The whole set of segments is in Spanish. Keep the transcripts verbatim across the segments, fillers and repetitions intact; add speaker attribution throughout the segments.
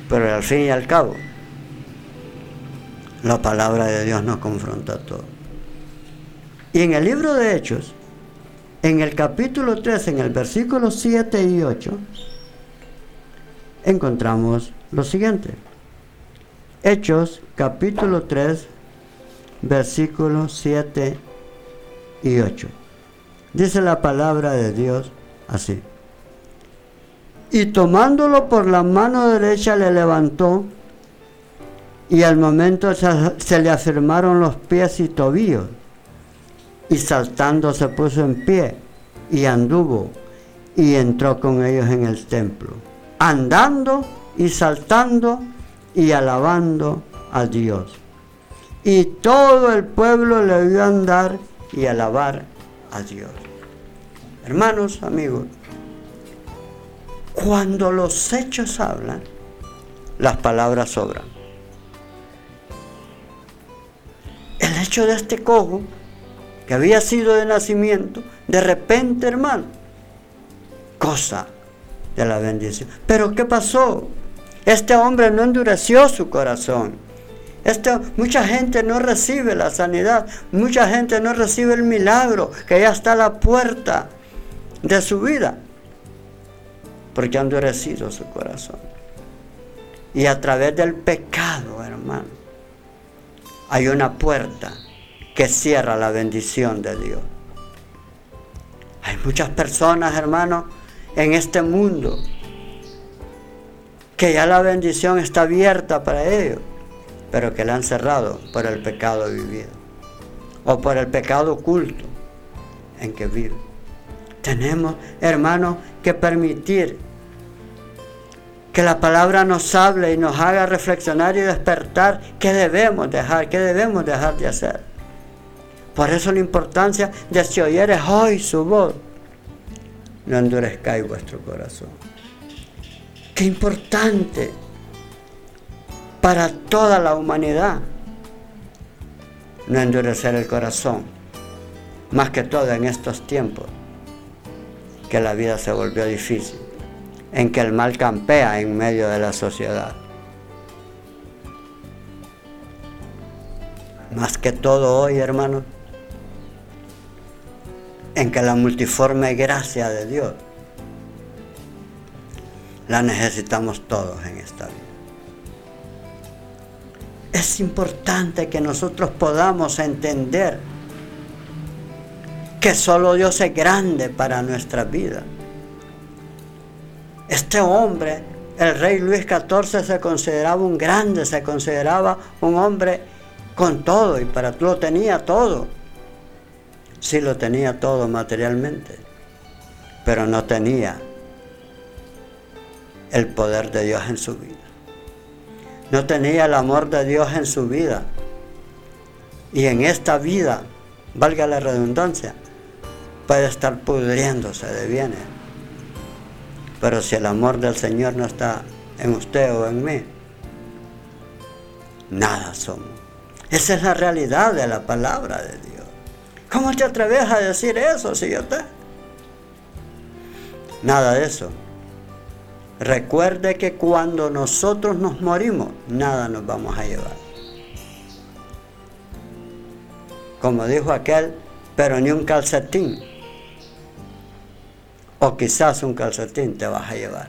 Speaker 1: Pero al fin y al cabo, la palabra de Dios nos confronta a todos. Y en el libro de Hechos, en el capítulo tres, en el versículo siete y ocho, encontramos lo siguiente. Hechos, capítulo tres, versículos siete y ocho. Dice la palabra de Dios así. Y tomándolo por la mano derecha le levantó, y al momento se, se le afirmaron los pies y tobillos, y saltando se puso en pie, y anduvo, y entró con ellos en el templo, andando y saltando y alabando a Dios. Y todo el pueblo le vio andar y alabar a Dios. Hermanos, amigos, cuando los hechos hablan, las palabras sobran. El hecho de este cojo, que había sido de nacimiento, de repente, hermano, cosa de la bendición. Pero ¿qué pasó? Este hombre no endureció su corazón. Este, mucha gente no recibe la sanidad, mucha gente no recibe el milagro que ya está a la puerta de su vida, porque ha endurecido su corazón. Y a través del pecado, hermano, hay una puerta que cierra la bendición de Dios. Hay muchas personas, hermano, en este mundo que ya la bendición está abierta para ellos, pero que la han cerrado por el pecado vivido o por el pecado oculto en que viven. Tenemos, hermanos, que permitir que la palabra nos hable y nos haga reflexionar y despertar qué debemos dejar, qué debemos dejar de hacer. Por eso la importancia de si oyeres hoy su voz, no endurezcáis vuestro corazón. Qué importante para toda la humanidad no endurecer el corazón, más que todo en estos tiempos que la vida se volvió difícil, en que el mal campea en medio de la sociedad. Más que todo hoy, hermanos, en que la multiforme gracia de Dios la necesitamos todos en esta vida. Es importante que nosotros podamos entender que solo Dios es grande para nuestra vida. Este hombre, el rey Luis catorce, se consideraba un grande, se consideraba un hombre con todo, y para tú lo tenía todo. Sí lo tenía todo materialmente, pero no tenía el poder de Dios en su vida. No tenía el amor de Dios en su vida. Y en esta vida, valga la redundancia, puede estar pudriéndose de bienes. Pero si el amor del Señor no está en usted o en mí, nada somos. Esa es la realidad de la palabra de Dios. ¿Cómo te atreves a decir eso si yo te? Nada de eso. Recuerde que cuando nosotros nos morimos, nada nos vamos a llevar. Como dijo aquel, pero ni un calcetín, o quizás un calcetín te vas a llevar.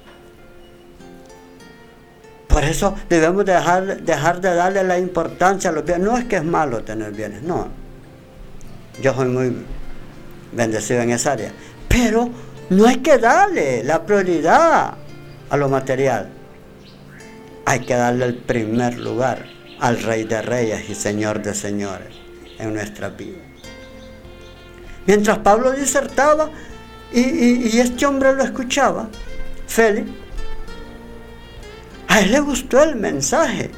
Speaker 1: Por eso debemos dejar, dejar de darle la importancia a los bienes. No es que es malo tener bienes, no. Yo soy muy bendecido en esa área. Pero no hay que darle la prioridad a lo material. Hay que darle el primer lugar al Rey de Reyes y Señor de Señores en nuestra vida. Mientras Pablo disertaba y, y, y este hombre lo escuchaba, Félix, a él le gustó el mensaje,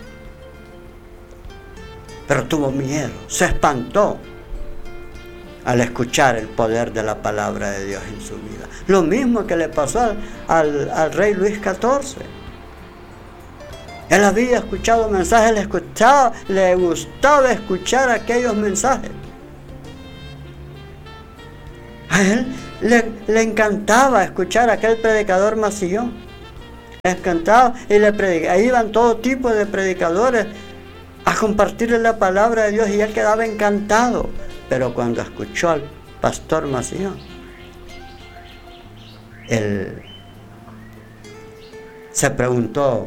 Speaker 1: pero tuvo miedo, se espantó al escuchar el poder de la palabra de Dios en su vida. Lo mismo que le pasó al, al, al rey Luis catorce. Él había escuchado mensajes, le, escuchaba, le gustaba escuchar aquellos mensajes. A él le, le encantaba escuchar a aquel predicador Masillón. encantado y le predicaba. Ahí iban todo tipo de predicadores a compartirle la palabra de Dios y él quedaba encantado. Pero cuando escuchó al pastor Macías, él se preguntó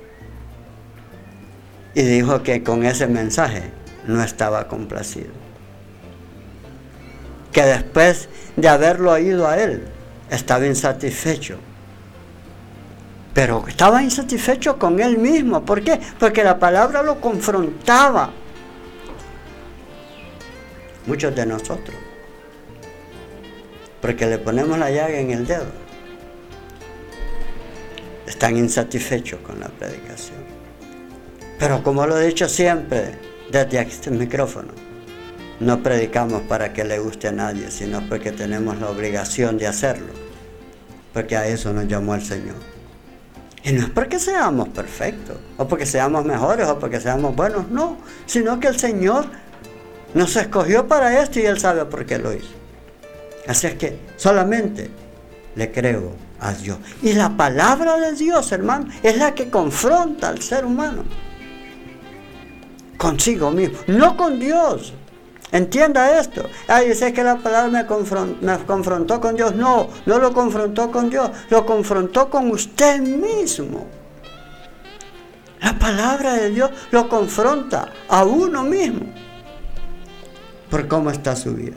Speaker 1: y dijo que con ese mensaje no estaba complacido, que después de haberlo oído a él estaba insatisfecho, pero estaba insatisfecho con él mismo. ¿Por qué? Porque la palabra lo confrontaba. Muchos de nosotros, porque le ponemos la llaga en el dedo, están insatisfechos con la predicación. Pero como lo he dicho siempre desde este micrófono, no predicamos para que le guste a nadie, sino porque tenemos la obligación de hacerlo, porque a eso nos llamó el Señor. Y no es porque seamos perfectos, o porque seamos mejores, o porque seamos buenos, no, sino que el Señor nos escogió para esto y Él sabe por qué lo hizo. Así es que solamente le creo a Dios. Y la palabra de Dios, hermano, es la que confronta al ser humano consigo mismo, no con Dios. Entienda esto. Ay, dice que la palabra me confrontó, me confrontó con Dios. No, no lo confrontó con Dios, lo confrontó con usted mismo. La palabra de Dios lo confronta a uno mismo por cómo está su vida.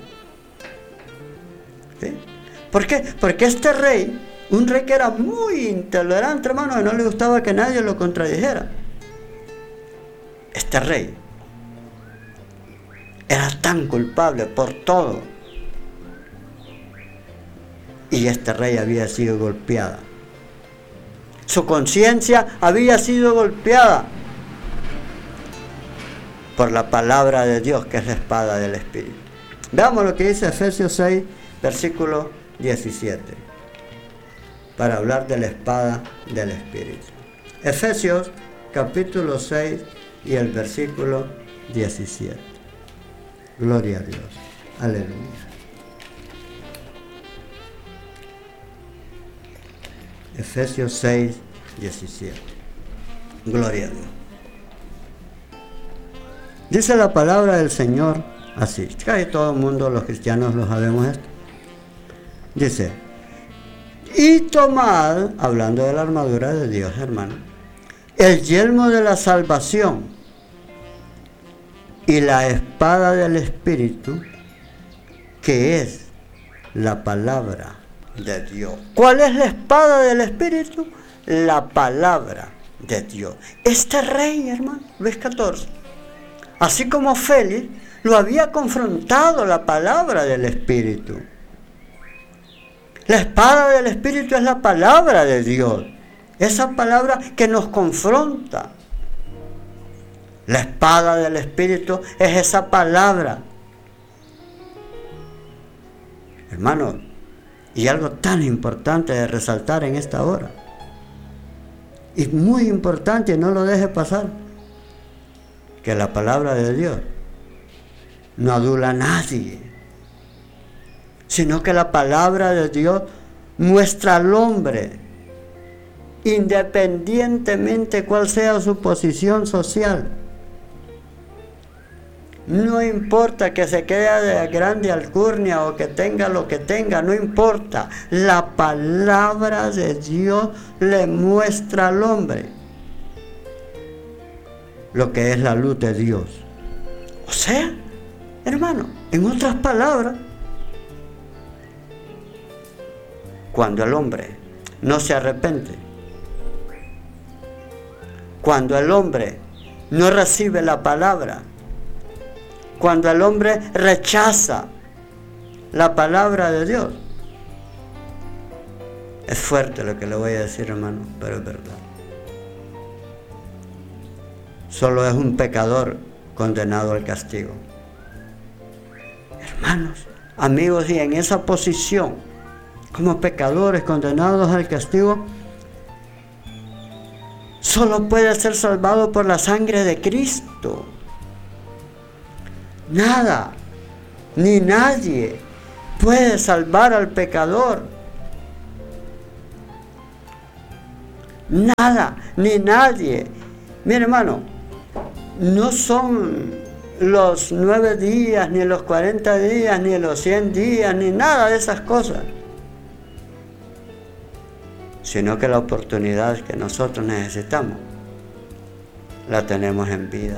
Speaker 1: ¿Sí? ¿Por qué? Porque este rey, un rey que era muy intolerante, hermano, que no le gustaba que nadie lo contradijera. Este rey era tan culpable por todo. Y este rey había sido golpeada. Su conciencia había sido golpeada por la palabra de Dios, que es la espada del Espíritu. Veamos lo que dice Efesios seis, versículo diecisiete, para hablar de la espada del Espíritu. Efesios capítulo seis y el versículo diecisiete. Gloria a Dios. Aleluya. Efesios seis, diecisiete. Gloria a Dios. Dice la palabra del Señor así. Casi todo el mundo, los cristianos, lo sabemos esto. Dice: y tomad, hablando de la armadura de Dios, hermano, el yelmo de la salvación y la espada del Espíritu, que es la palabra de Dios. ¿Cuál es la espada del Espíritu? La palabra de Dios. Este rey, hermano, Luis catorce, así como Félix, lo había confrontado la palabra del Espíritu. La espada del Espíritu es la palabra de Dios. Esa palabra que nos confronta. La espada del Espíritu es esa palabra. Hermano, y algo tan importante de resaltar en esta hora, y muy importante, no lo deje pasar, que la palabra de Dios no adula a nadie, sino que la palabra de Dios muestra al hombre, independientemente cuál sea su posición social. No importa que se quede de grande alcurnia o que tenga lo que tenga, no importa. La palabra de Dios le muestra al hombre lo que es la luz de Dios. O sea, hermano, en otras palabras, cuando el hombre no se arrepiente, cuando el hombre no recibe la palabra, cuando el hombre rechaza la palabra de Dios, es fuerte lo que le voy a decir, hermano, pero es verdad. Solo es un pecador condenado al castigo. Hermanos, amigos, y en esa posición, como pecadores condenados al castigo, solo puede ser salvado por la sangre de Cristo. Nada, ni nadie puede salvar al pecador. nada, ni nadie. Mire, hermano, no son los nueve días, ni los cuarenta días, ni los cien días, ni nada de esas cosas, sino que la oportunidad que nosotros necesitamos la tenemos en vida.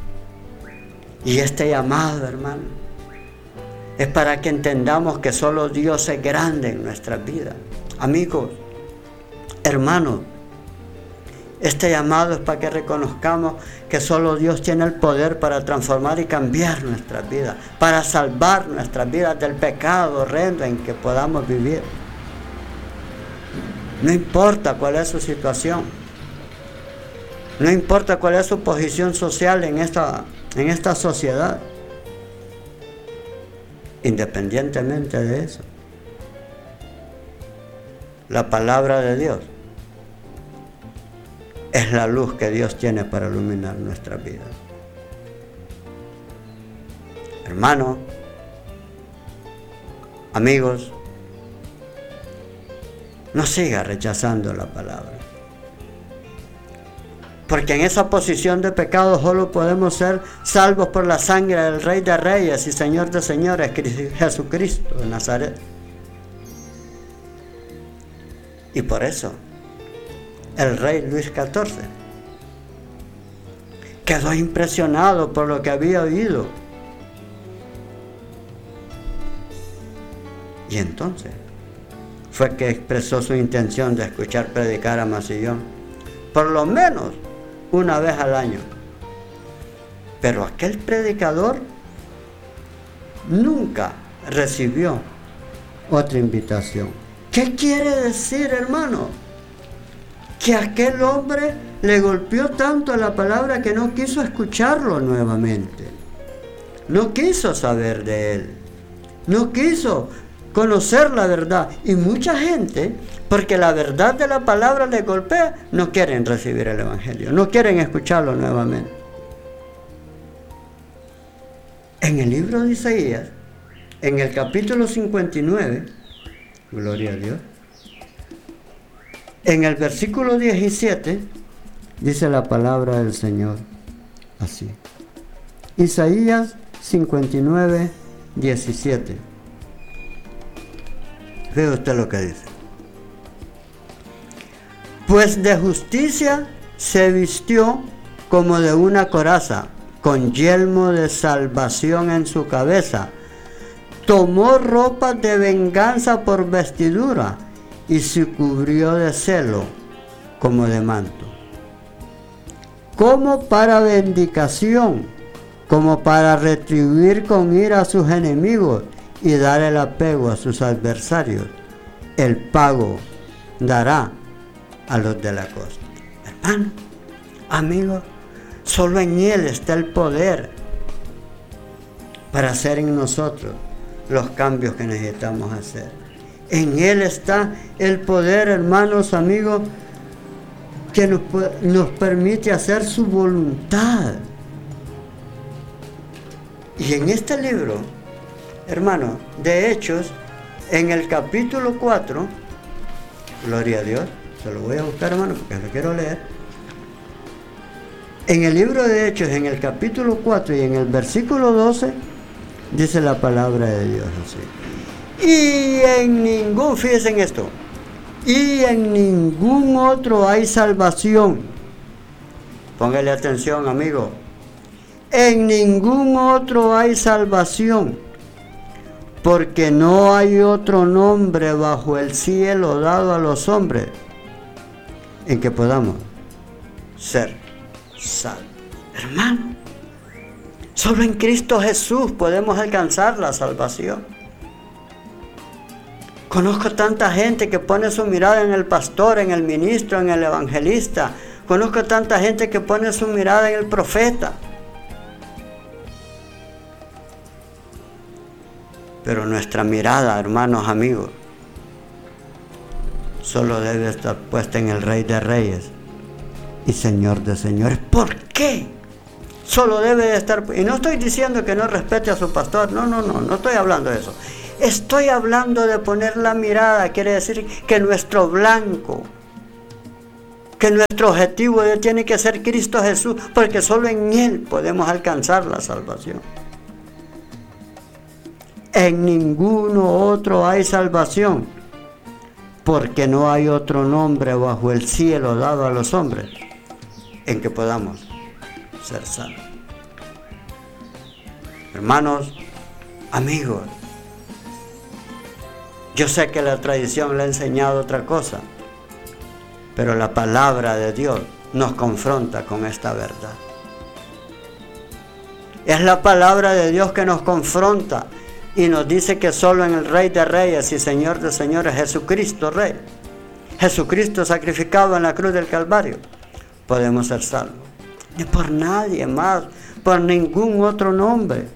Speaker 1: Y este llamado, hermano, es para que entendamos que solo Dios es grande en nuestras vidas. Amigos, hermanos, este llamado es para que reconozcamos que solo Dios tiene el poder para transformar y cambiar nuestras vidas, para salvar nuestras vidas del pecado horrendo en que podamos vivir. No importa cuál es su situación, no importa cuál es su posición social en esta, en esta sociedad. Independientemente de eso, la palabra de Dios es la luz que Dios tiene para iluminar nuestras vidas. Hermanos, amigos, no siga rechazando la palabra, porque en esa posición de pecado solo podemos ser salvos por la sangre del Rey de Reyes y Señor de Señores, Jesucristo de Nazaret. Y por eso el rey Luis catorce quedó impresionado por lo que había oído. Y entonces fue que expresó su intención de escuchar predicar a Masillón, por lo menos una vez al año. Pero aquel predicador nunca recibió otra invitación. ¿Qué quiere decir, hermano? Que aquel hombre le golpeó tanto a la palabra que no quiso escucharlo nuevamente. No quiso saber de él. No quiso conocer la verdad. Y mucha gente, porque la verdad de la palabra le golpea, no quieren recibir el Evangelio, no quieren escucharlo nuevamente. En el libro de Isaías, en el capítulo cincuenta y nueve, gloria a Dios, en el versículo diecisiete, dice la palabra del Señor así. Isaías cincuenta y nueve, diecisiete. Ve usted lo que dice. Pues de justicia se vistió como de una coraza, con yelmo de salvación en su cabeza. Tomó ropas de venganza por vestidura y se cubrió de celo como de manto. Como para vindicación, como para retribuir con ira a sus enemigos y dar el apego a sus adversarios. El pago dará a los de la costa. Hermano, amigo, solo en Él está el poder para hacer en nosotros los cambios que necesitamos hacer. En Él está el poder, hermanos, amigos, que nos, nos permite hacer su voluntad. Y en este libro, hermano, de Hechos, en el capítulo cuatro, gloria a Dios, se lo voy a buscar, hermano, porque lo quiero leer. En el libro de Hechos, en el capítulo cuatro y en el versículo doce, dice la palabra de Dios así. Y en ningún, fíjense en esto, y en ningún otro hay salvación. Póngale atención, amigo. En ningún otro hay salvación, porque no hay otro nombre bajo el cielo dado a los hombres en que podamos ser salvos. Hermano, solo en Cristo Jesús podemos alcanzar la salvación. Conozco tanta gente que pone su mirada en el pastor, en el ministro, en el evangelista. Conozco tanta gente que pone su mirada en el profeta. Pero nuestra mirada, hermanos, amigos, solo debe estar puesta en el Rey de Reyes y Señor de Señores. ¿Por qué? Solo debe de estar... Y no estoy diciendo que no respete a su pastor. No, no, no, no estoy hablando de eso. Estoy hablando de poner la mirada. Quiere decir que nuestro blanco que nuestro objetivo tiene que ser Cristo Jesús, porque solo en Él podemos alcanzar la salvación. En ninguno otro hay salvación, porque no hay otro nombre bajo el cielo dado a los hombres en que podamos ser salvos. Hermanos, amigos, yo sé que la tradición le ha enseñado otra cosa, pero la palabra de Dios nos confronta con esta verdad. Es la palabra de Dios que nos confronta y nos dice que solo en el Rey de Reyes y Señor de Señores, Jesucristo Rey, Jesucristo sacrificado en la cruz del Calvario, podemos ser salvos. Ni por nadie más, por ningún otro nombre,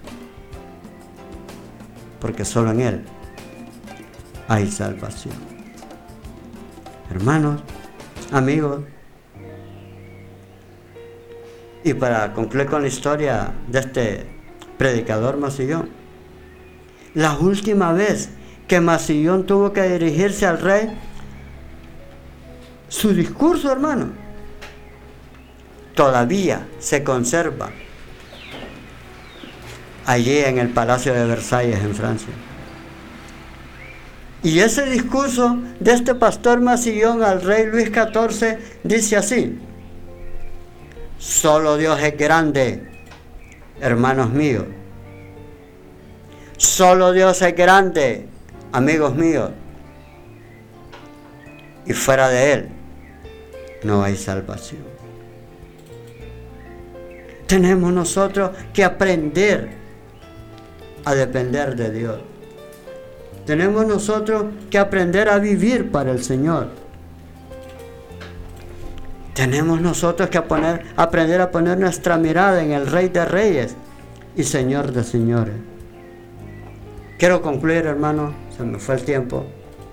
Speaker 1: porque solo en Él hay salvación. Hermanos, amigos, y para concluir con la historia de este predicador Masillón, la última vez que Masillón tuvo que dirigirse al rey, su discurso, hermano, todavía se conserva allí en el Palacio de Versalles, en Francia. Y ese discurso de este pastor Masillón al rey Luis catorce dice así: solo Dios es grande, hermanos míos. Solo Dios es grande, amigos míos. Y fuera de Él no hay salvación. Tenemos nosotros que aprender a depender de Dios. Tenemos nosotros que aprender a vivir para el Señor. Tenemos nosotros que poner, aprender a poner nuestra mirada en el Rey de Reyes y Señor de Señores. Quiero concluir, hermano, se me fue el tiempo,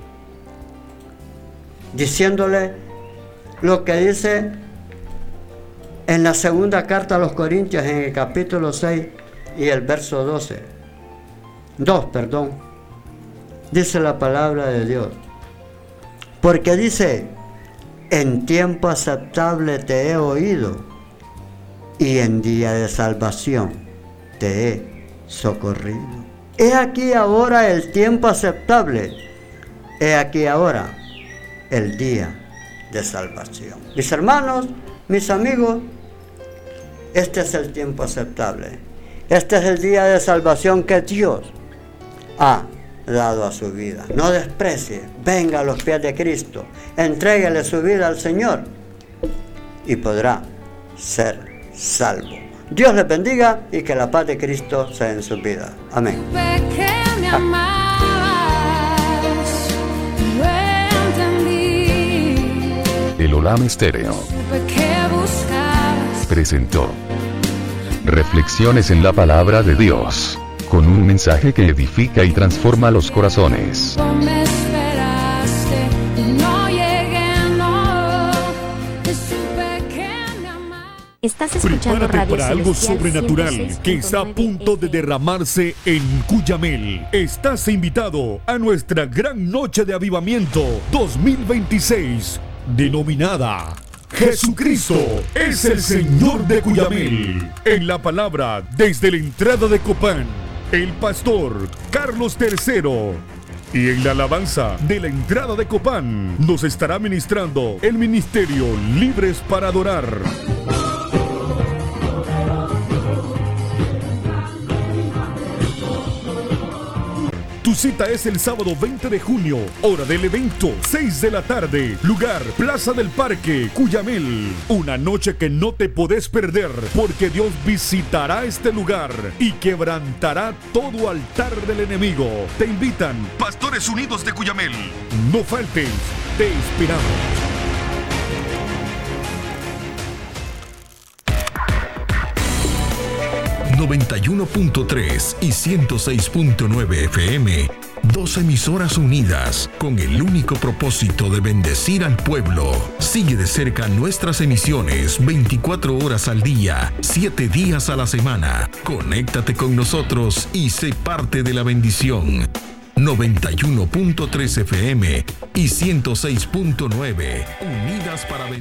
Speaker 1: diciéndole lo que dice en la segunda carta a los Corintios, en el capítulo seis y el verso doce. dos, perdón. Dice la palabra de Dios. Porque dice: en tiempo aceptable te he oído, y en día de salvación te he socorrido. He aquí ahora el tiempo aceptable. He aquí ahora el día de salvación. Mis hermanos, mis amigos, este es el tiempo aceptable. Este es el día de salvación que Dios ha dado a su vida. No desprecie, venga a los pies de Cristo, entréguele su vida al Señor y podrá ser salvo. Dios les bendiga y que la paz de Cristo sea en su vida. Amén.
Speaker 2: El Olam Estéreo presentó Reflexiones en la Palabra de Dios, con un mensaje que edifica y transforma los corazones.
Speaker 3: Estás escuchando
Speaker 4: Prepárate
Speaker 3: Radio
Speaker 4: para algo
Speaker 3: Celestial
Speaker 4: sobrenatural que está a punto de derramarse en Cuyamel. Estás invitado a nuestra gran noche de avivamiento dos mil veintiséis, denominada Jesucristo es el Señor de Cuyamel. En la palabra, desde la entrada de Copán, el pastor Carlos tercero. Y en la alabanza de la entrada de Copán, nos estará ministrando el ministerio Libres para Adorar. Tu cita es el sábado veinte de junio, hora del evento, seis de la tarde, lugar, Plaza del Parque, Cuyamel. Una noche que no te podés perder, porque Dios visitará este lugar y quebrantará todo altar del enemigo. Te invitan Pastores Unidos de Cuyamel. No faltes, te esperamos.
Speaker 5: noventa y uno punto tres y ciento seis punto nueve F M, dos emisoras unidas con el único propósito de bendecir al pueblo. Sigue de cerca nuestras emisiones veinticuatro horas al día, siete días a la semana. Conéctate con nosotros y sé parte de la bendición. noventa y uno punto tres F M y ciento seis punto nueve, unidas para bendecir.